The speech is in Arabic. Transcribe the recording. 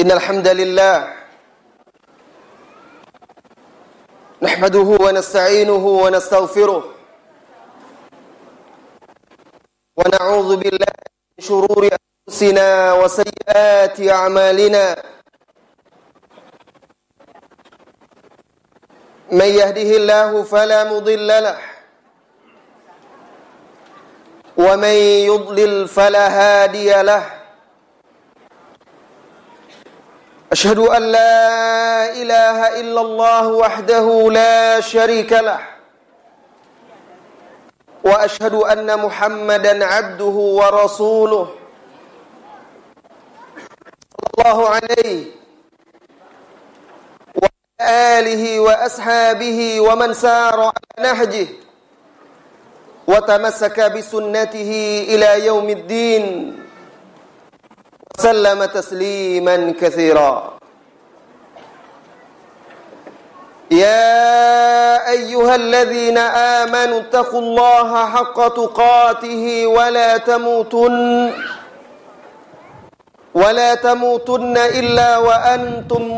إن الحمد لله نحمده ونستعينه ونستغفره ونعوذ بالله من شرور أنفسنا وسيئات أعمالنا من يهده الله فلا مضل له ومن يضلل فلا هادي له أشهد أن لا إله إلا الله وحده لا شريك له وأشهد أن محمدًا عبده ورسوله صلى الله عليه وعلى آله وأصحابه ومن سار على نهجه وتمسك بسنته إلى يوم الدين وسلم تسليما كثيرا يا أيها الذين آمنوا اتقوا الله حق تقاته ولا تموتن إلا وأنتم